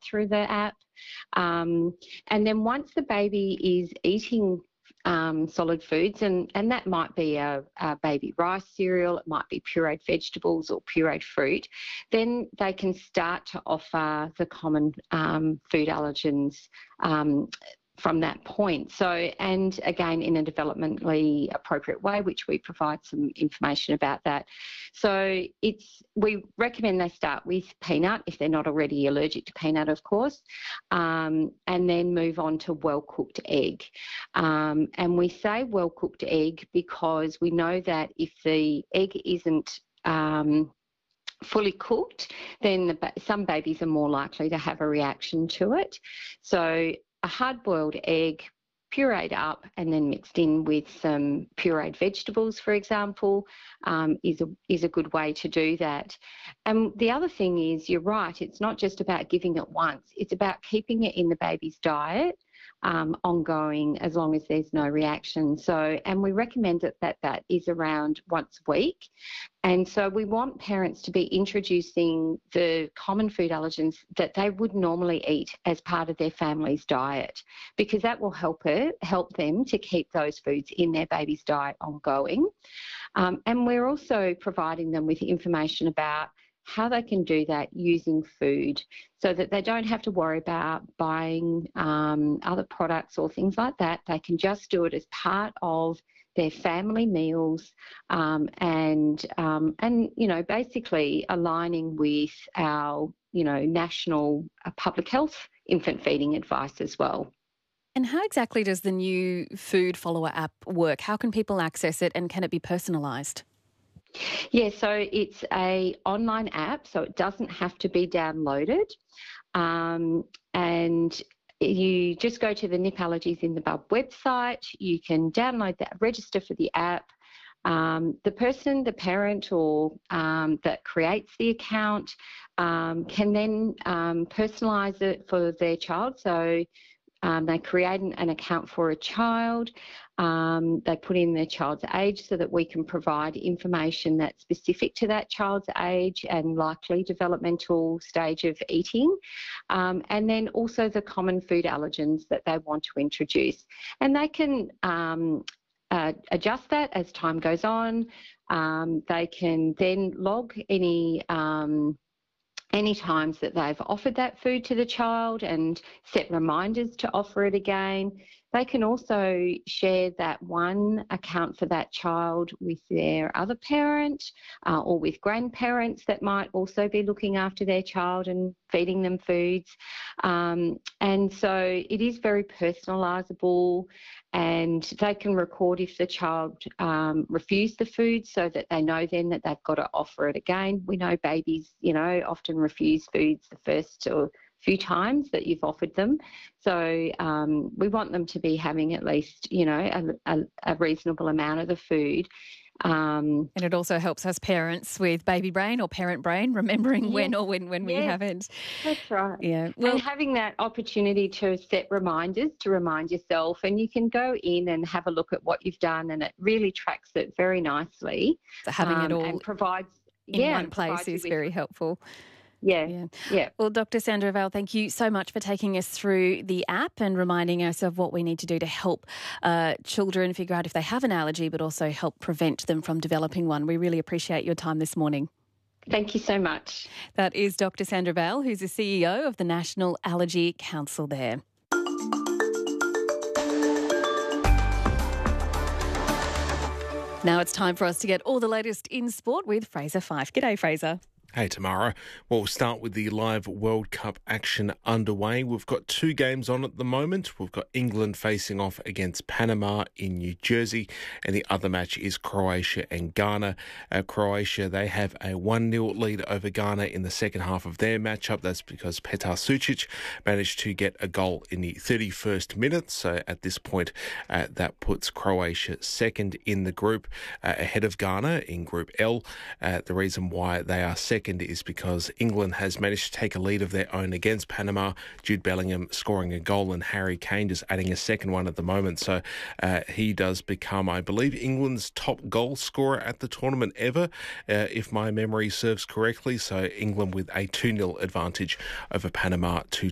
through the app. And then once the baby is eating solid foods, and that might be a baby rice cereal, it might be pureed vegetables or pureed fruit, then they can start to offer the common food allergens from that point. So, and again, in a developmentally appropriate way, which we provide some information about that. So we recommend they start with peanut if they're not already allergic to peanut, of course, and then move on to well-cooked egg. And we say well-cooked egg because we know that if the egg isn't fully cooked, then some babies are more likely to have a reaction to it. So a hard-boiled egg, pureed up and then mixed in with some pureed vegetables, for example, is a good way to do that. And the other thing is, you're right, it's not just about giving it once, it's about keeping it in the baby's diet ongoing as long as there's no reaction. So, and we recommend that is around once a week. And so we want parents to be introducing the common food allergens that they would normally eat as part of their family's diet, because that will help them to keep those foods in their baby's diet ongoing. And we're also providing them with information about how they can do that using food, so that they don't have to worry about buying other products or things like that. They can just do it as part of their family meals, and basically aligning with our national public health infant feeding advice as well. And how exactly does the new Food Follower app work? How can people access it, and can it be personalised? Yeah, so it's an online app, so it doesn't have to be downloaded. And you just go to the Nip Allergies in the Bub website. You can download that, register for the app. The parent or that creates the account can then personalise it for their child. So they create an account for a child. They put in their child's age so that we can provide information that's specific to that child's age and likely developmental stage of eating. And then also the common food allergens that they want to introduce. And they can adjust that as time goes on. They can then log any times that they've offered that food to the child and set reminders to offer it again. They can also share that one account for that child with their other parent or with grandparents that might also be looking after their child and feeding them foods. And so it is very personalisable, and they can record if the child refused the food, so that they know then that they've got to offer it again. We know babies, often refuse foods the first or few times that you've offered them. So we want them to be having at least, a reasonable amount of the food. And it also helps us parents with baby brain or parent brain, remembering when we haven't. That's right. Yeah. Well, and having that opportunity to set reminders to remind yourself, and you can go in and have a look at what you've done, and it really tracks it very nicely. So having it all and provides in one place is very helpful. Yeah. Well, Dr. Sandra Vale, thank you so much for taking us through the app and reminding us of what we need to do to help children figure out if they have an allergy, but also help prevent them from developing one. We really appreciate your time this morning. Thank you so much. That is Dr. Sandra Vale, who's the CEO of the National Allergy Council there. Now it's time for us to get all the latest in sport with Fraser Fife. G'day, Fraser. Hey, Tamara. Well, we'll start with the live World Cup action underway. We've got 2 games on at the moment. We've got England facing off against Panama in New Jersey, and the other match is Croatia and Ghana. Croatia, they have a 1-0 lead over Ghana in the second half of their matchup. That's because Petar Sucic managed to get a goal in the 31st minute. So at this point, that puts Croatia second in the group, ahead of Ghana in Group L. The reason why they are second is because England has managed to take a lead of their own against Panama. Jude Bellingham scoring a goal and Harry Kane just adding a second one at the moment. So he does become, I believe, England's top goal scorer at the tournament ever, if my memory serves correctly. So England with a 2-0 advantage over Panama to